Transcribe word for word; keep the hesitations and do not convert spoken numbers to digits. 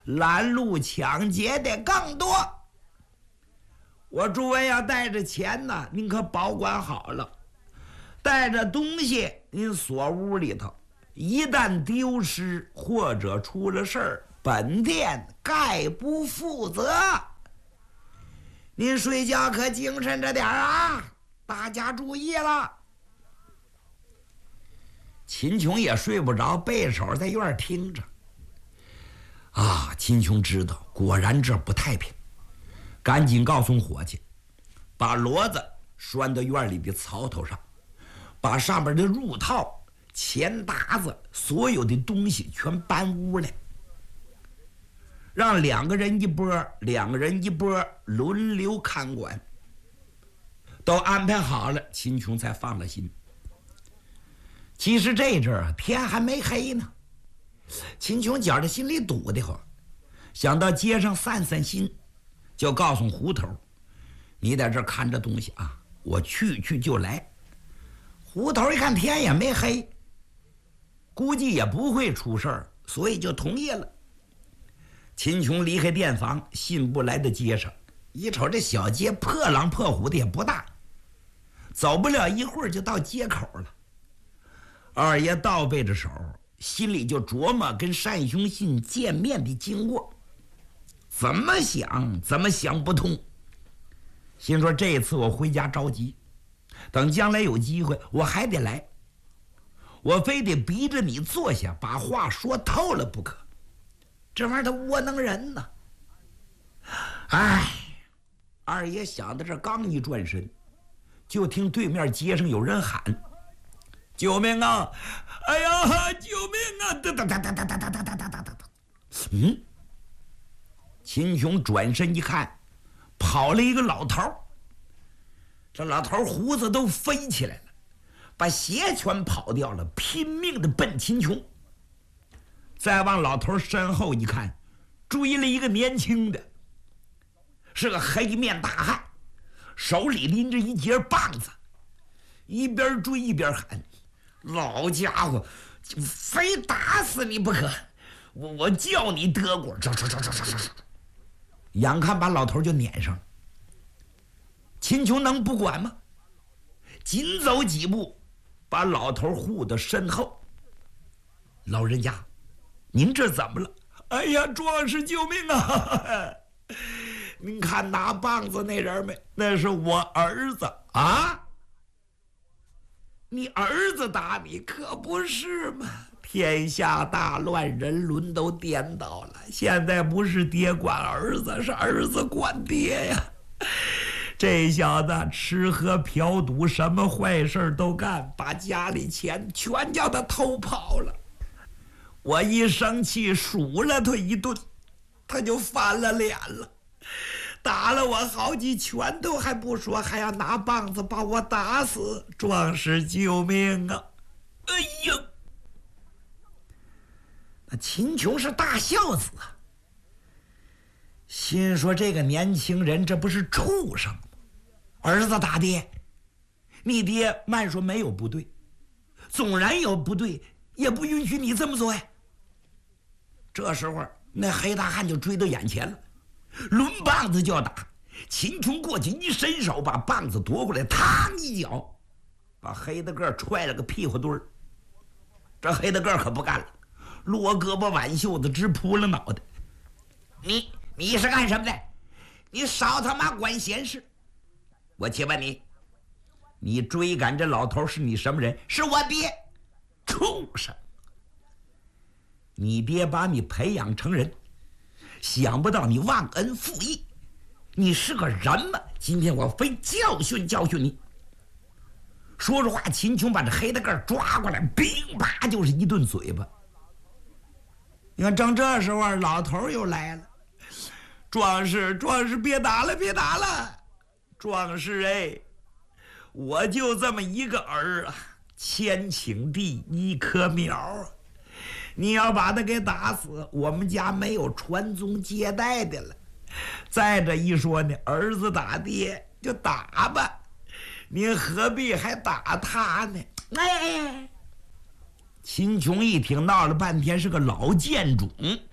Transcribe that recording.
拦路抢劫的更多。我诸位要带着钱呢，您可保管好了；带着东西，您锁屋里头。一旦丢失或者出了事儿，本店概不负责。您睡觉可精神着点啊！大家注意了。秦琼也睡不着，背手在院听着。啊，秦琼知道，果然这不太平，赶紧告诉伙计，把骡子拴到院里的槽头上，把上面的褥套、钱沓子、所有的东西全搬屋来，让两个人一波，两个人一波轮流看管。都安排好了，秦琼才放了心。其实这阵儿天还没黑呢，秦琼觉着心里堵得慌，想到街上散散心，就告诉胡头：“你在这儿看着东西啊，我去去就来。”胡头一看天也没黑，估计也不会出事儿，所以就同意了。秦琼离开店房，信步来到街上，一瞅这小街破狼破虎的也不大，走不了一会儿就到街口了。二爷倒背着手，心里就琢磨跟单雄信见面的经过，怎么想怎么想不通，心说这次我回家着急，等将来有机会我还得来，我非得逼着你坐下把话说透了不可。这玩意儿他窝囊人呢。哎，二爷想到这刚一转身，就听对面街上有人喊：“救命啊！哎呀，救命啊！”哒哒哒哒哒哒哒哒哒哒哒。嗯，秦琼转身一看，跑了一个老头。这老头胡子都飞起来了，把鞋全跑掉了，拼命的奔秦琼。再往老头身后一看，追了一个年轻的，是个黑面大汉，手里拎着一截棒子，一边追一边喊：“老家伙，非打死你不可！我我叫你德国！”这这这这这这，眼看把老头就撵上了。秦琼能不管吗？紧走几步，把老头护到身后。“老人家，您这怎么了？”“哎呀，壮士救命啊！您看拿棒子那人没？那是我儿子啊！”“你儿子打你可不是嘛？天下大乱，人伦都颠倒了，现在不是爹管儿子，是儿子管爹呀！这小子吃喝嫖赌，什么坏事都干，把家里钱全叫他偷跑了。我一生气数了他一顿，他就翻了脸了，打了我好几拳头还不说，还要拿棒子把我打死。壮士救命啊！”哎呀，那秦琼是大孝子啊，心说这个年轻人这不是畜生吗？儿子打爹，你爹慢说没有不对，纵然有不对，也不允许你这么做呀。这时候那黑大汉就追到眼前了，抡棒子就要打。秦琼过去一伸手，把棒子夺过来，嘡一脚把黑大个踹了个屁股墩儿。这黑大个可不干了，落胳膊挽袖子，直扑了脑袋。你你是干什么的？你少他妈管闲事！我且问你，你追赶这老头是你什么人？是我爹！畜生！你爹把你培养成人，想不到你忘恩负义，你是个人吗？今天我非教训教训你！说着话，秦琼把这黑大个抓过来，乒啪就是一顿嘴巴。你看，正这时候老头又来了。壮士，壮士，别打了，别打了！壮士哎，我就这么一个儿啊，千顷地一棵苗啊，你要把他给打死，我们家没有传宗接代的了。再这一说呢，儿子打爹就打吧，您何必还打他呢？哎，秦琼一听，闹了半天是个老贱种。